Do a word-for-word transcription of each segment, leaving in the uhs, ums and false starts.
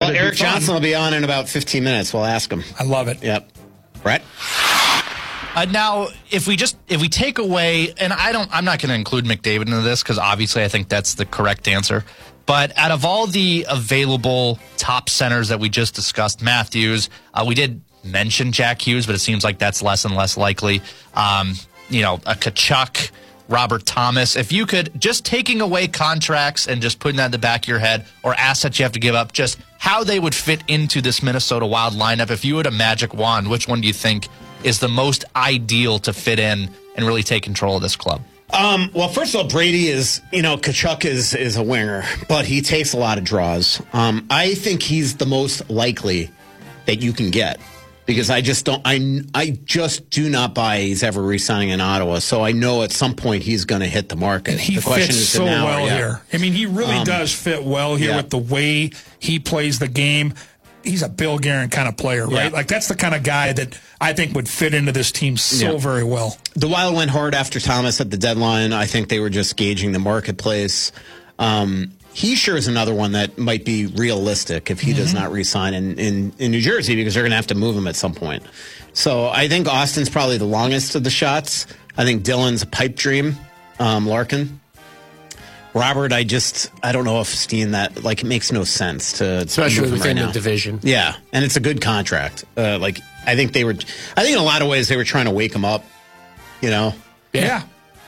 Well, it'd Eric be fun. Johnson will be on in about fifteen minutes. We'll ask him. I love it. Yep. Brett? Uh, now, if we just if we take away, and I don't, I'm not going to include McDavid into this because obviously I think that's the correct answer. But out of all the available top centers that we just discussed, Matthews, uh, we did mention Jack Hughes, but it seems like that's less and less likely. Um, you know, a Tkachuk, Robert Thomas. If you could, just taking away contracts and just putting that in the back of your head, or assets you have to give up, just how they would fit into this Minnesota Wild lineup. If you had a magic wand, which one do you think is the most ideal to fit in and really take control of this club? Um, well, first of all, Brady is, you know, Tkachuk is, is a winger, but he takes a lot of draws. Um, I think he's the most likely that you can get. Because I just don't, I, I just do not buy he's ever re-signing in Ottawa. So I know at some point he's going to hit the market. And he the question fits is so now, well yeah. here. I mean, he really Um, does fit well here yeah. with the way he plays the game. He's a Bill Guerin kind of player, right? Yeah. Like, that's the kind of guy that I think would fit into this team so Yeah. very well. The Wild went hard after Thomas at the deadline. I think they were just gauging the marketplace. Um, he sure is another one that might be realistic if he mm-hmm. does not re-sign in, in, in New Jersey, because they're going to have to move him at some point. So I think Austin's probably the longest of the shots. I think Dylan's a pipe dream. Um, Larkin. Robert, I just, I don't know if Steen that, like, it makes no sense to especially move him within right the now. division. Yeah, and it's a good contract. Uh, like, I think they were, I think in a lot of ways they were trying to wake him up, you know? Yeah. yeah.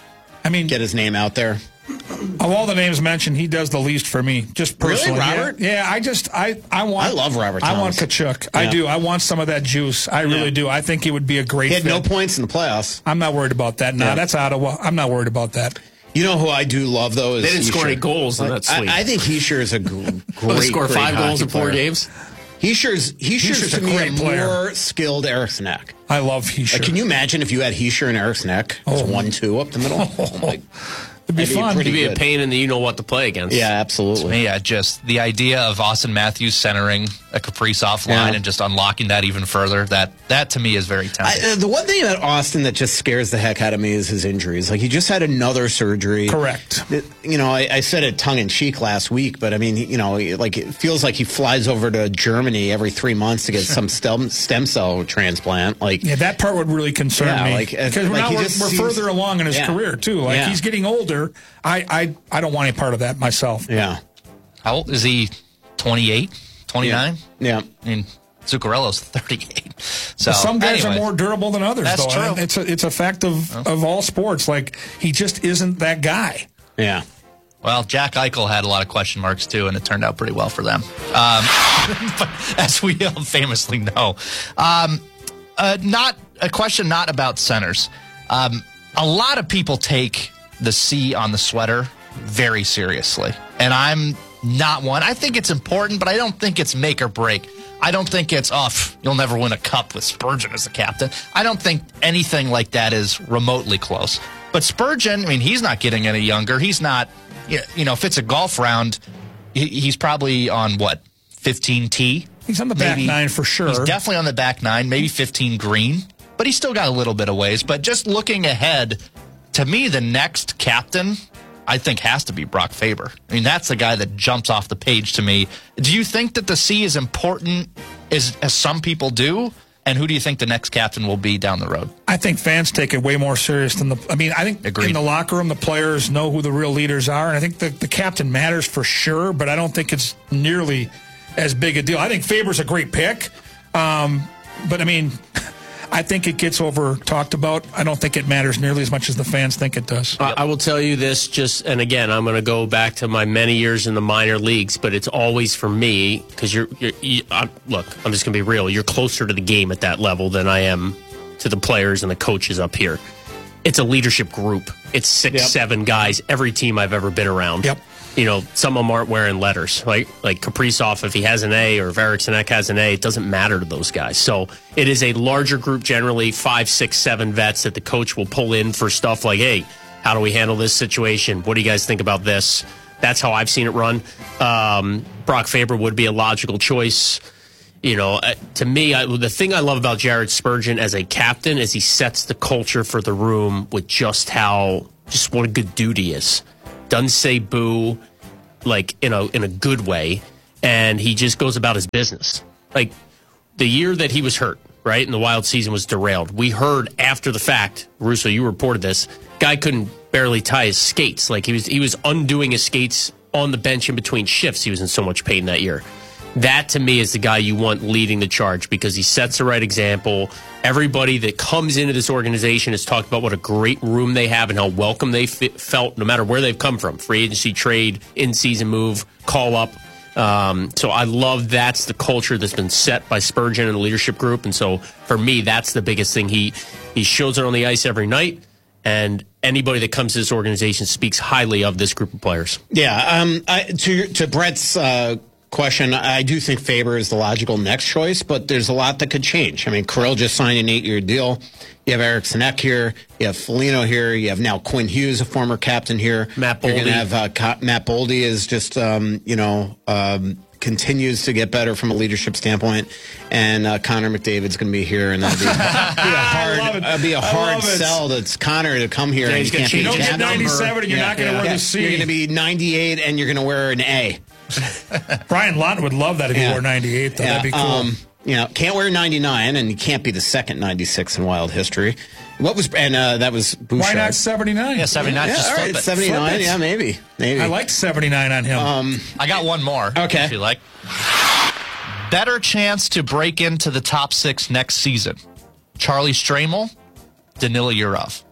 I mean, Get his name out there. Of all the names mentioned, he does the least for me, just personally. Really, Robert? Yeah, yeah, I just, I, I want. I love Robert I want Thomas. Tkachuk. Yeah. I do. I want some of that juice. I really Yeah. do. I think he would be a great He had fit. no points in the playoffs. I'm not worried about that. Nah, Yeah. that's Ottawa. I'm not worried about that. You know who I do love, though? Is They didn't score Heischer. any goals in that sweep. I, I think Heischer is a g- great, They scored great five goals hockey in four player. games. Heischer's, Heischer's Heischer's to a me great a player. more skilled Eriksson Ek. I love Heischer. Like, can you imagine if you had Heischer and Eriksson Ek? It's Oh. one two up the middle. Oh, my. It'd be That'd be fun. pretty It'd be a good. pain in the you know what to play against. Yeah, absolutely. Yeah, just the idea of Austin Matthews centering a Kaprizov line Yeah. and just unlocking that even further, that that to me is very tempting. I, uh, the one thing about Austin that just scares the heck out of me is his injuries. Like, he just had another surgery. Correct. It- you know, I, I said it tongue in cheek last week, but I mean, he- you know, he- like, it feels like he flies over to Germany every three months to get some stem stem cell transplant. Like, Yeah, that part would really concern Yeah, me. like, uh, because like now he we're, just we're seems- further along in his Yeah. career too. Like Yeah. he's getting older. I, I I don't want any part of that myself. yeah, How old is he? twenty-eight? twenty-nine? yeah. I mean, Zuccarello's thirty-eight. So Some guys anyway. are more durable than others, That's though. true. And it's a it's a fact of, of all sports. Like he just isn't that guy. Yeah. Well, Jack Eichel had a lot of question marks, too, and it turned out pretty well for them, um, but as we all famously know. Um, uh, not a question not about centers. Um, a lot of people take the C on the sweater very seriously, and I'm not one. I think it's important, but I don't think it's make or break. I don't think it's, oh, pff, you'll never win a cup with Spurgeon as the captain. I don't think anything like that is remotely close. But Spurgeon, I mean, he's not getting any younger. He's not, you know, if it's a golf round, he- he's probably on, what, fifteen T? He's on the back Maybe. nine for sure. He's definitely on the back nine, maybe fifteen green. But he's still got a little bit of ways. But just looking ahead, to me, the next captain, I think, has to be Brock Faber. I mean, that's the guy that jumps off the page to me. Do you think that the C is important as, as some people do? And who do you think the next captain will be down the road? I think fans take it way more serious than the. I mean, I think Agreed. in the locker room, the players know who the real leaders are, and I think the, the captain matters for sure. But I don't think it's nearly as big a deal. I think Faber's a great pick, um, but I mean, I think it gets over talked about. I don't think it matters nearly as much as the fans think it does. I I will tell you this, just and again, I'm going to go back to my many years in the minor leagues, but it's always for me because you're, you're you, I, look, I'm just going to be real. You're closer to the game at that level than I am to the players and the coaches up here. It's a leadership group. It's six, Yep. seven guys. Every team I've ever been around. Yep. You know, some of them aren't wearing letters. Like like Kaprizov, if he has an A, or if Eriksson Ek has an A, it doesn't matter to those guys. So it is a larger group, generally five, six, seven vets that the coach will pull in for stuff like, hey, how do we handle this situation? What do you guys think about this? That's how I've seen it run. Um, Brock Faber would be a logical choice. You know, uh, to me, I, the thing I love about Jared Spurgeon as a captain is he sets the culture for the room with just how, just what a good dude he is. Doesn't say boo, like in a in a good way, and he just goes about his business. Like the year that he was hurt, right, and the Wild season was derailed, we heard after the fact, Russo, you reported this, guy couldn't barely tie his skates. Like he was he was undoing his skates on the bench in between shifts. He was in so much pain that year. That, to me, is the guy you want leading the charge because he sets the right example. Everybody that comes into this organization has talked about what a great room they have and how welcome they felt no matter where they've come from. Free agency, trade, in-season move, call-up. Um, so I love that's the culture that's been set by Spurgeon and the leadership group. And so, for me, that's the biggest thing. He, he shows it on the ice every night, and anybody that comes to this organization speaks highly of this group of players. Yeah, um, I, to, to Brett's uh question, I do think Faber is the logical next choice, but there's a lot that could change. I mean, Kirill just signed an eight-year deal. You have Eriksson Ek here. You have Foligno here. You have now Quinn Hughes, a former captain here. Matt Boldy. You're going to have uh, Co- Matt Boldy is just, um, you know, um, continues to get better from a leadership standpoint. And uh, Connor McDavid's going to be here, and that'll be, be a hard, uh, be a hard sell to Connor to come here. Yeah, and he's you can't You be don't get captain. ninety-seven, and you're Yeah, not going to yeah. wear Yeah. the C. You're going to be ninety-eight, and you're going to wear an A. Brian Lawton would love that if he Yeah. wore ninety-eight, though. Yeah, That'd be cool. Um, you know, can't wear ninety-nine, and you can't be the second ninety-six in Wild history. What was and uh, that was Bouchard. Why not seventy-nine? Yeah, seventy-nine. Yeah, just all flip right, it. seventy-nine. Flip it. Yeah, maybe, maybe. I liked seventy-nine on him. Um, I got one more. Okay. If you like. Better chance to break into the top six next season. Charlie Stramel, Danila Yurov.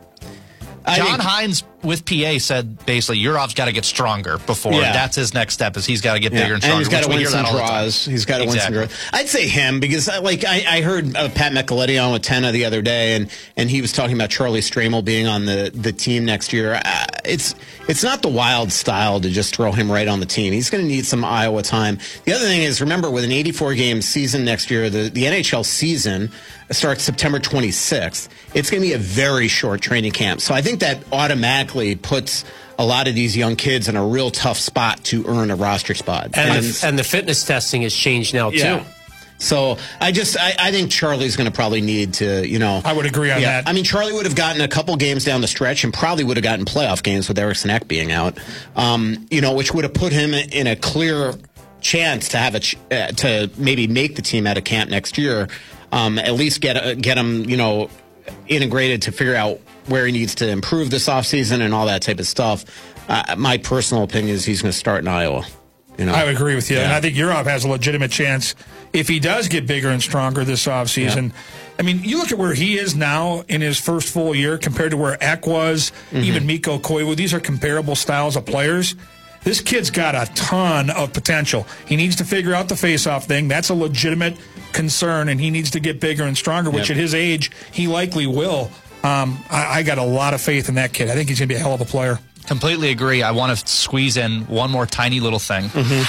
I John think- Hines with P A said basically Yurov's got to get stronger before. Yeah. That's his next step is he's got to get Yeah, bigger and stronger. he's got to which we win hear some that all the time. draws. He's got to Exactly. win some draws. I'd say him because, uh, like, I, I heard uh, Pat Micheletti on with Tenna the other day, and, and he was talking about Charlie Stramel being on the, the team next year. Uh, it's it's not the Wild style to just throw him right on the team. He's going to need some Iowa time. The other thing is, remember, with an eighty-four game season next year, the, the N H L season starts September twenty-sixth. It's going to be a very short training camp. So I think that automatically puts a lot of these young kids in a real tough spot to earn a roster spot. And, And- the, and the fitness testing has changed now, Yeah. too. So I just I, I think Charlie's going to probably need to, you know. I would agree on yeah, that. I mean, Charlie would have gotten a couple games down the stretch and probably would have gotten playoff games with Eriksson Ek being out, um, you know, which would have put him in a clear chance to have a ch- uh, to maybe make the team out of camp next year. Um, at least get uh, get him, you know, integrated to figure out where he needs to improve this offseason and all that type of stuff. Uh, my personal opinion is he's going to start in Iowa. You know? I would agree with you. Yeah. And I think Yurov has a legitimate chance if he does get bigger and stronger this offseason. Yeah. I mean, you look at where he is now in his first full year compared to where Ek was, Mm-hmm. even Mikko Koivu. These are comparable styles of players. This kid's got a ton of potential. He needs to figure out the face-off thing. That's a legitimate concern, and he needs to get bigger and stronger, which Yep. at his age, he likely will. Um, I, I got a lot of faith in that kid. I think he's going to be a hell of a player. Completely agree. I want to squeeze in one more tiny little thing.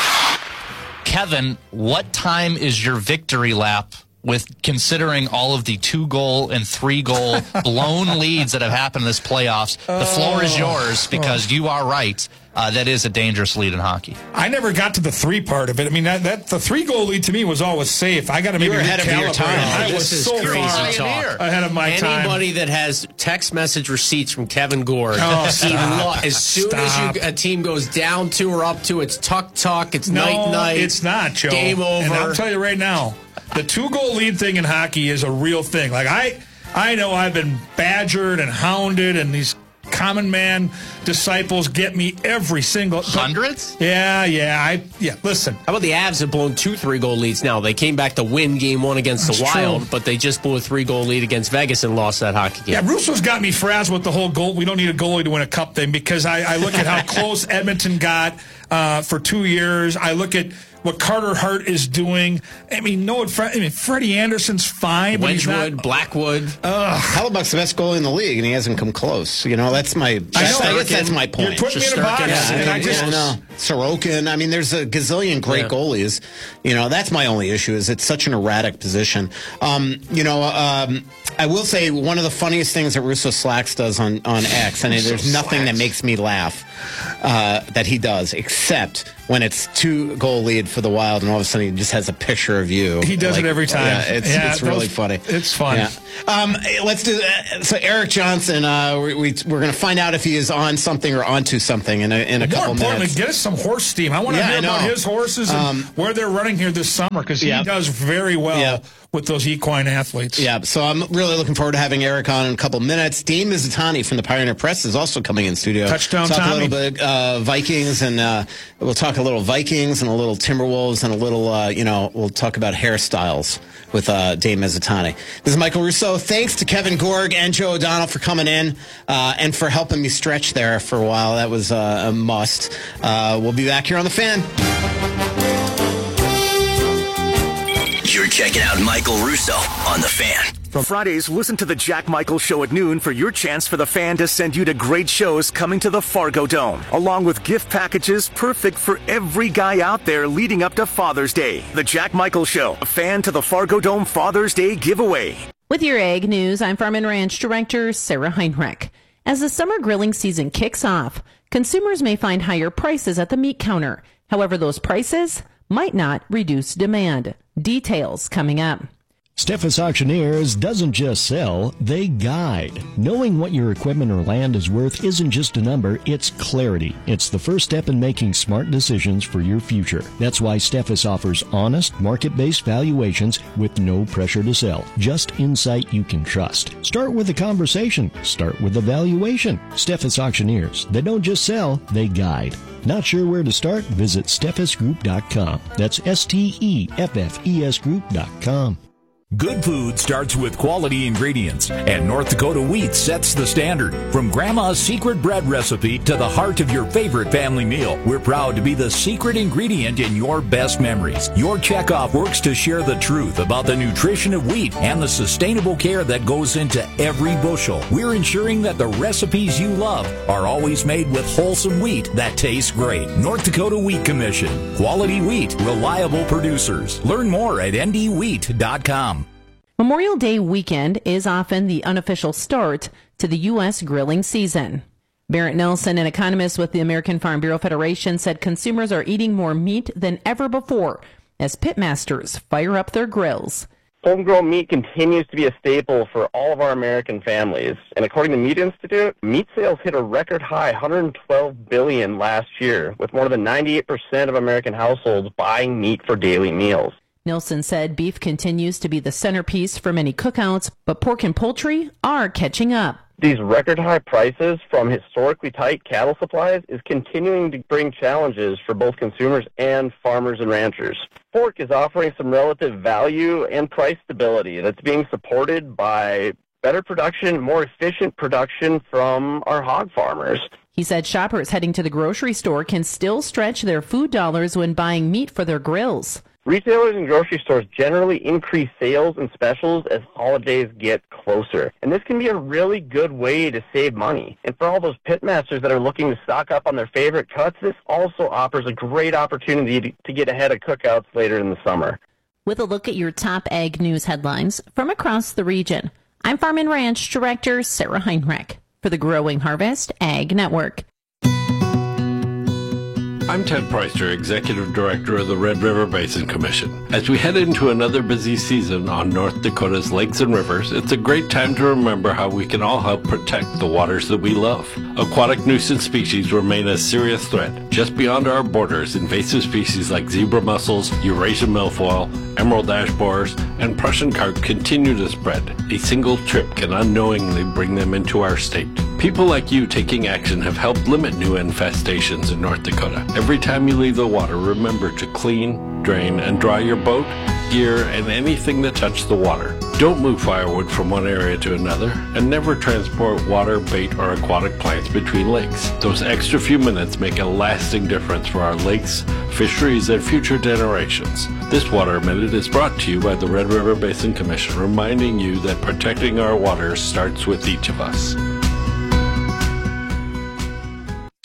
Mm-hmm. Kevin, what time is your victory lap with considering all of the two goal and three goal blown leads that have happened in this playoffs? The floor is yours because you are right. Uh, that is a dangerous lead in hockey. I never got to the three part of it. I mean, that, that the three goal lead to me was always safe. I got to maybe were ahead of your recalibrate. time. I This was is so crazy far talk. ahead of my time. Anybody that has text message receipts from Kevin Gord, Oh, he stop. lo- as soon Stop. as you, a team goes down two or up two, it's tuck tuck, it's No, night night. it's not, Joe. Game over. And I'll tell you right now, the two goal lead thing in hockey is a real thing. Like I, I know I've been badgered and hounded, and these common man disciples get me every single Hundreds? Yeah, yeah. I yeah. Listen, How about the Avs have blown two three goal leads now? They came back to win game one against That's the Wild, true. but they just blew a three goal lead against Vegas and lost that hockey game. yeah. Russo's got me frazzled with the whole goal. We don't need a goalie to win a cup thing because I, I look at how close Edmonton got uh, for two years. I look at what Carter Hart is doing. I mean, no, Fre- I mean Freddie Anderson's fine, but he's Wedgwood, not. Blackwood. Hellebuck's the best goalie in the league, and he hasn't come close. You know, that's my. That's, I, know. guess that's my You're point. putting me in a box, Shesterkin, and I yeah, just I know. Sorokin. I mean, there's a gazillion great Yeah. goalies. You know, that's my only issue is it's such an erratic position. Um, you know, um, I will say one of the funniest things that Russo Slacks does on, on X, and there's Russo nothing Slacks. that makes me laugh uh, that he does, except when it's two goal lead for the Wild, and all of a sudden he just has a picture of you. He does Like, it every time. Yeah, it's, Yeah, it's really those- funny. it's fun. Yeah. Um, let's do uh, so. Eric Johnson, uh, we, we we're going to find out if he is on something or onto something in a, in a More couple importantly, minutes. get us some horse steam. I want to Yeah, hear I know. about his horses and Um, where they're running here this summer because yeah. he does very well Yeah. with those equine athletes. Yeah, so I'm really looking forward to having Eric on in a couple minutes. Dean Mizutani from the Pioneer Press is also coming in studio. Touchdown talk Tommy. a little bit uh, Vikings, and uh, we'll talk a little Vikings and a little Timberwolves and a little, uh, you know, we'll talk about hairstyles with uh, Dave Mizutani. This is Michael Russo. Thanks to Kevin Gorg and Joe O'Donnell for coming in uh, and for helping me stretch there for a while. That was uh, a must. Uh, we'll be back here on The Fan. You're checking out Michael Russo on The Fan. From Fridays, listen to the Jack Michael Show at noon for your chance for The Fan to send you to great shows coming to the Fargo Dome, along with gift packages perfect for every guy out there leading up to Father's Day. The Jack Michael Show, a Fan to the Fargo Dome Father's Day giveaway. With your Ag News, I'm Farm and Ranch Director Sarah Heinrich. As the summer grilling season kicks off, consumers may find higher prices at the meat counter. However, those prices might not reduce demand. Details coming up. Steffes Auctioneers doesn't just sell, they guide. Knowing what your equipment or land is worth isn't just a number, it's clarity. It's the first step in making smart decisions for your future. That's why Steffes offers honest, market-based valuations with no pressure to sell. Just insight you can trust. Start with a conversation. Start with a valuation. Steffes Auctioneers. They don't just sell, they guide. Not sure where to start? Visit steffes group dot com. That's S T E F F E S group dot com. Good food starts with quality ingredients, and North Dakota Wheat sets the standard. From Grandma's secret bread recipe to the heart of your favorite family meal, we're proud to be the secret ingredient in your best memories. Your checkoff works to share the truth about the nutrition of wheat and the sustainable care that goes into every bushel. We're ensuring that the recipes you love are always made with wholesome wheat that tastes great. North Dakota Wheat Commission. Quality wheat, reliable producers. Learn more at N D wheat dot com. Memorial Day weekend is often the unofficial start to the U S grilling season. Barrett Nelson, an economist with the American Farm Bureau Federation, said consumers are eating more meat than ever before as pitmasters fire up their grills. Homegrown meat continues to be a staple for all of our American families. And according to Meat Institute, meat sales hit a record high, one hundred twelve billion dollars last year, with more than ninety-eight percent of American households buying meat for daily meals. Nelson said beef continues to be the centerpiece for many cookouts, but pork and poultry are catching up. These record high prices from historically tight cattle supplies is continuing to bring challenges for both consumers and farmers and ranchers. Pork is offering some relative value and price stability that's being supported by better production, more efficient production from our hog farmers. He said shoppers heading to the grocery store can still stretch their food dollars when buying meat for their grills. Retailers and grocery stores generally increase sales and specials as holidays get closer. And this can be a really good way to save money. And for all those pitmasters that are looking to stock up on their favorite cuts, this also offers a great opportunity to, to get ahead of cookouts later in the summer. With a look at your top ag news headlines from across the region, I'm Farm and Ranch Director Sarah Heinrich for the Growing Harvest Ag Network. I'm Ted Preister, Executive Director of the Red River Basin Commission. As we head into another busy season on North Dakota's lakes and rivers, it's a great time to remember how we can all help protect the waters that we love. Aquatic nuisance species remain a serious threat. Just beyond our borders, invasive species like zebra mussels, Eurasian milfoil, emerald ash borers, and Prussian carp continue to spread. A single trip can unknowingly bring them into our state. People like you taking action have helped limit new infestations in North Dakota. Every time you leave the water, remember to clean, drain, and dry your boat, gear, and anything that touched the water. Don't move firewood from one area to another, and never transport water, bait, or aquatic plants between lakes. Those extra few minutes make a lasting difference for our lakes, fisheries, and future generations. This Water Minute is brought to you by the Red River Basin Commission, reminding you that protecting our waters starts with each of us.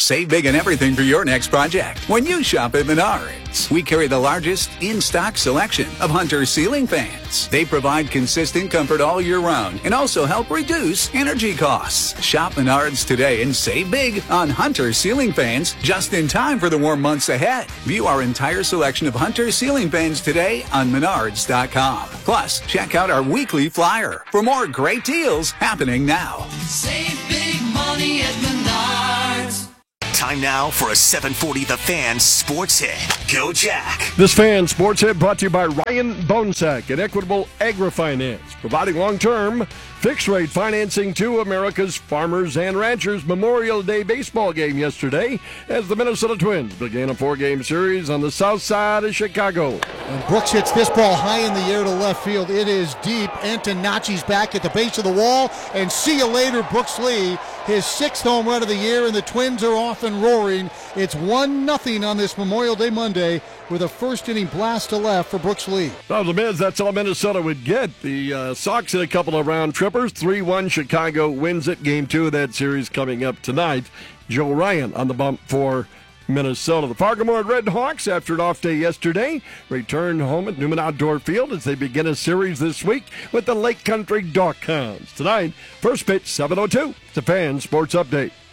Save big on everything for your next project when you shop at Menards. We carry the largest in-stock selection of Hunter ceiling fans. They provide consistent comfort all year round and also help reduce energy costs. Shop Menards today and save big on Hunter ceiling fans just in time for the warm months ahead. View our entire selection of Hunter ceiling fans today on menards dot com. Plus, check out our weekly flyer for more great deals happening now. Save big money at Menards. Time now for a seven forty The Fan Sports Hit. Go Jack. This Fan Sports Hit brought to you by Ryan Bonesack at Equitable Agri-Finance, providing long-term fixed-rate financing to America's farmers and ranchers. Memorial Day baseball game yesterday as the Minnesota Twins began a four-game series on the south side of Chicago. And Brooks hits this ball high in the air to left field. It is deep. Antonacci's back at the base of the wall. And see you later, Brooks Lee. His sixth home run of the year, and the Twins are off and roaring. It's one nothing on this Memorial Day Monday with a first-inning blast to left for Brooks Lee. Problem is, that's all Minnesota would get. The uh, Sox hit a couple of round trippers. three one, Chicago wins it. Game two of that series coming up tonight. Joe Ryan on the bump for Minnesota. The Fargo-Moorhead Red Hawks, after an off day yesterday, return home at Newman Outdoor Field as they begin a series this week with the Lake Country Dawg Hounds. Tonight, first pitch, seven oh two. It's a Fan Sports Update.